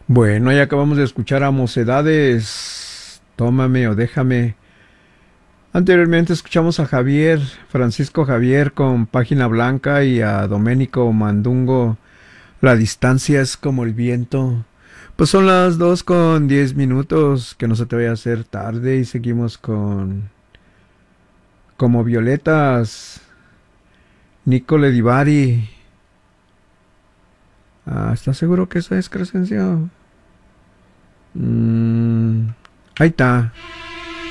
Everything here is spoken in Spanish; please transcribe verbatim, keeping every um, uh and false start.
Bueno, ya acabamos de escuchar a Mocedades, Tómame o Déjame. Anteriormente escuchamos a Javier, Francisco Javier con Página Blanca y a Doménico Mandungo, La distancia es como el viento. Pues son las dos con diez minutos, que no se te vaya a hacer tarde y seguimos con Como Violetas, Nicole Divari. Ah, ¿estás seguro que esa es Crescencio? Mm, ahí está.